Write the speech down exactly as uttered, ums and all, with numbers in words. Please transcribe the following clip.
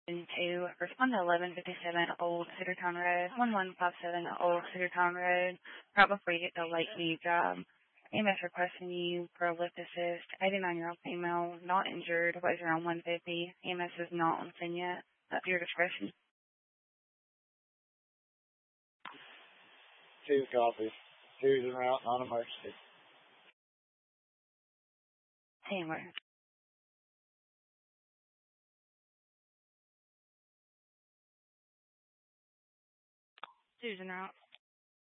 to respond to eleven fifty-seven Old Cedartown Road, one one five seven Old Cedartown Road, right before you get to Lakeview Drive. E M S requesting you for a lift assist. eighty-nine-year-old female, not injured, weighs around one fifty. E M S is not on scene yet. Up to your discretion. Two copies. Two's en route, non-emergency. Anywhere. Two's en route.